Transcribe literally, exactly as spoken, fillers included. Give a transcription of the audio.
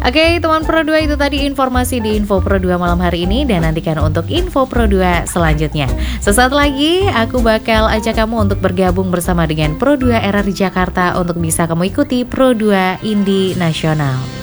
Oke teman Pro dua, itu tadi informasi di Info Pro dua malam hari ini. Dan nantikan untuk Info Pro dua selanjutnya. Sesaat lagi aku bakal ajak kamu untuk bergabung bersama dengan Pro dua R R di Jakarta untuk bisa kamu ikuti Pro dua Indie Nasional.